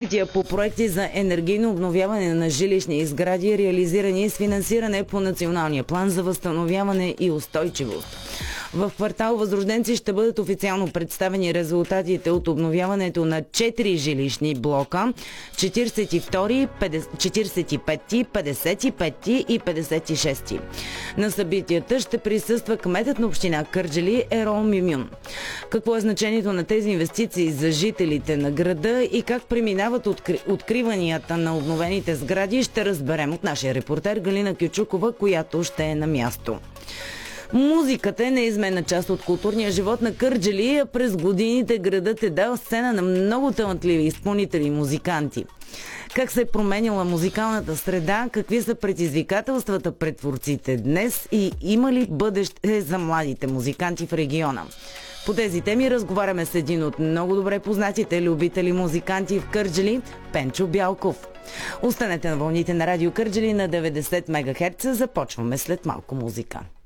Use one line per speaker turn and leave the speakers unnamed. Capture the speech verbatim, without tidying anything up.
събития по проекти за енергийно обновяване на жилищни сгради, реализирани с финансиране по Националния план за възстановяване и устойчивост. В квартал Възрожденци ще бъдат официално представени резултатите от обновяването на четири жилищни блока – четиридесет и втори, четиридесет и пети, петдесет и пети и петдесет и шести. На събитията ще присъства кметът на община Кърджали Ерол Мюмюн. Какво е значението на тези инвестиции за жителите на града и как преминават откри... откриванията на обновените сгради, ще разберем от нашия репортер Галина Кючукова, която ще е на място. Музиката е неизменна част от културния живот на Кърджали, а през годините градът е дал сцена на много талантливи изпълнители и музиканти. Как се е променяла музикалната среда, какви са предизвикателствата пред творците днес и има ли бъдеще за младите музиканти в региона? По тези теми разговаряме с един от много добре познатите любители музиканти в Кърджали – Пенчо Бялков. Останете на вълните на Радио Кърджали на деветдесет мегахерца. Започваме след малко музика.